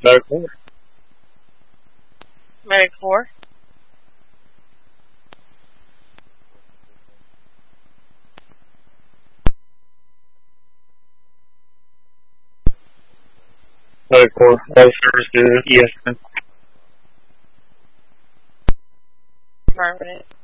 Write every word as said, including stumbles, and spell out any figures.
Medic four. Medic four. Medic four. All service to E S N. Affirmative.